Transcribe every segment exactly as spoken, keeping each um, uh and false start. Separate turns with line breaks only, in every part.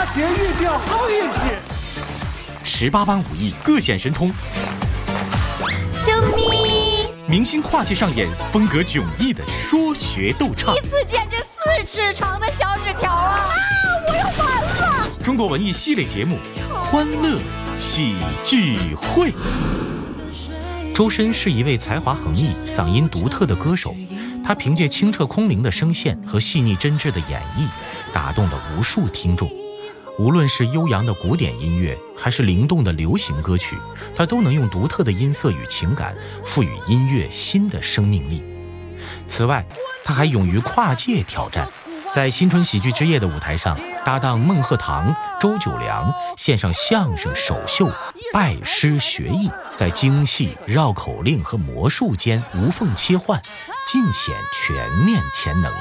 谐遇见好运气。
十八般武艺各显神通，
救命！
明星跨界上演风格迥异的说学逗唱，
一次见这四尺长的小纸条啊！啊，我要完了！
中国文艺系列节目《欢乐喜剧会》。周深是一位才华横溢、嗓音独特的歌手，他凭借清澈空灵的声线和细腻真挚的演绎，打动了无数听众。无论是悠扬的古典音乐，还是灵动的流行歌曲，他都能用独特的音色与情感，赋予音乐新的生命力。此外，他还勇于跨界挑战，在新春喜剧之夜的舞台上，搭档孟鹤堂、周九良，献上相声首秀，拜师学艺，在京戏、绕口令和魔术间无缝切换，尽显全面潜能。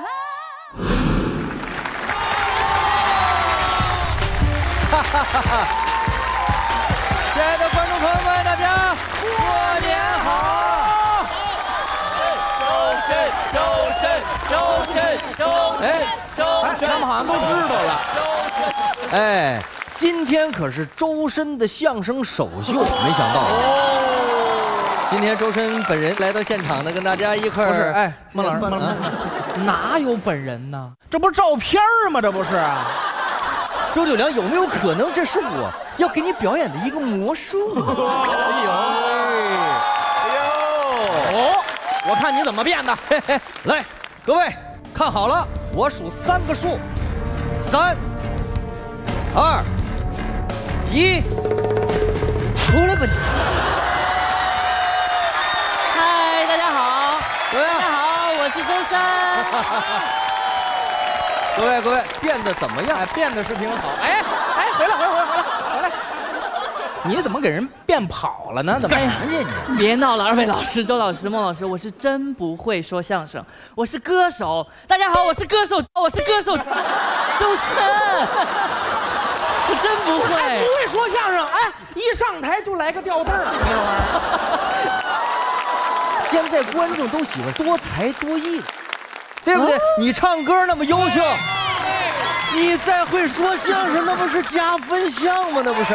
哈哈哈哈！亲爱的观众朋友们，大家过年好！周深，周深，周深，周深，周深，他们好像都知道了。哎，今天可是周深的相声首秀，没想到哦，今天周深本人来到现场呢，跟大家一块儿。不是，
哎，孟老师，孟老师，哪有本人呢？这不是照片吗？这不是。
周九良，有没有可能这是我要给你表演的一个魔术？哎呦，哎呦，
哦，我看你怎么变的。
嘿嘿，来，各位看好了，我数三个数，三、二、一，出来吧你！
嗨，大家好，
各位，
大家好，我是周深。
各位各位，变得怎么样？
哎，变得是挺好。哎哎，回来回来回来回来回来！你怎么给人变跑了呢？怎么？
干啥去你？
别闹了，二位老师，周老师、孟老师，我是真不会说相声，我是歌手。大家好，我是歌手，我是歌手，周深。我真不会，
还不会说相声。哎，一上台就来个吊凳儿，
这玩意儿。现在观众都喜欢多才多艺。对不对？你唱歌那么优秀，你再会说相声，那不是加分项吗？那不是？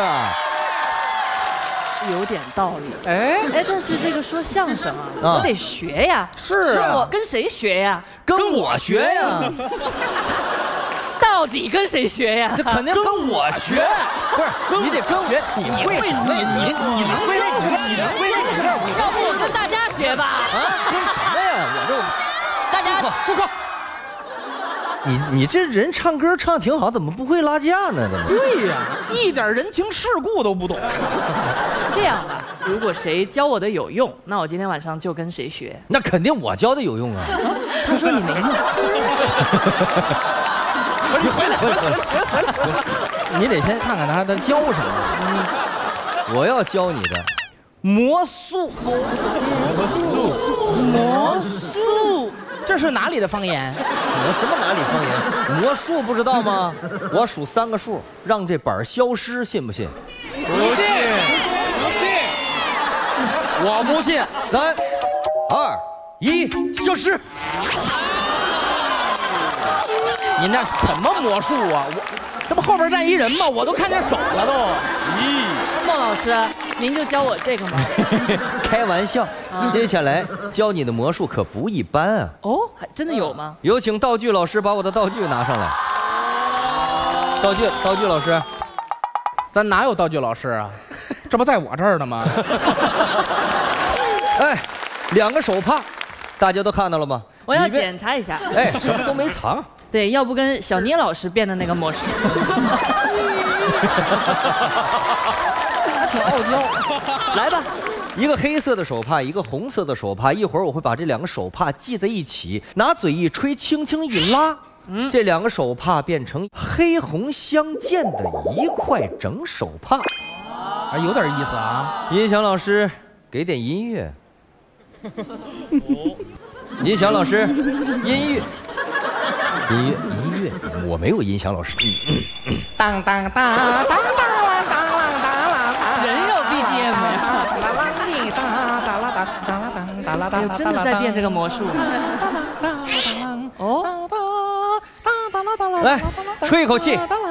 有点道理。
哎
哎，但是这个说相声啊，啊我得学呀。
是啊，
我跟谁学呀？
跟我学呀。
到底跟谁学呀？
这肯定跟我学。不是，你得跟学。你会你你你能会那几个？你能会那几个？
要不我跟大家学吧？
啊，跟什么呀？我这。
大家
住口！你你这人唱歌唱挺好，怎么不会拉架呢？
对呀，一点人情世故都不懂。
这样吧，如果谁教我的有用，那我今天晚上就跟谁学。
那肯定我教的有用啊！
他说你没用。
你回来，回来，回来，回来，回来！你得先看看他他教什么。
嗯，我要教你的魔术。魔术，
魔术。
这是哪里的方言？
我什么哪里方言？魔术不知道吗？我数三个数，让这板消失，信不信？
不信，不信，我不信。
三、二、一，消失！
你那什么魔术啊？我这不后边站一人吗？我都看见手了都。
咦，
孟老师，您就教我这个吗？
开玩笑，啊、接下来教你的魔术可不一般啊！
哦，还真的有吗？
有请道具老师把我的道具拿上来。道具，道具老师，
咱哪有道具老师啊？这不在我这儿呢吗？
哎，两个手帕，大家都看到了吗？
我要检查一下。
哎，什么都没藏。
对，要不跟小聂老师变的那个魔术。
挺傲娇。
来吧，
一个黑色的手帕，一个红色的手帕，一会儿我会把这两个手帕系在一起，拿嘴一吹，轻轻一拉，嗯，这两个手帕变成黑红相间的一块整手帕，
啊，有点意思啊！
音响老师，给点音乐。音响老师，音乐，音乐，音乐，我没有音响老师。
当当当当当当当。
人肉 B G M 呀！哎呦，真的在变这个魔术。
哦，
来，吹一口气，